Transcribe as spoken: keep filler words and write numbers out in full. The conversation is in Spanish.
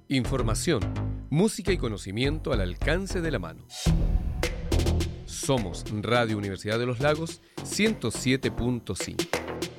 Información, música y conocimiento al alcance de la mano. Somos Radio Universidad de los Lagos ciento siete punto cinco.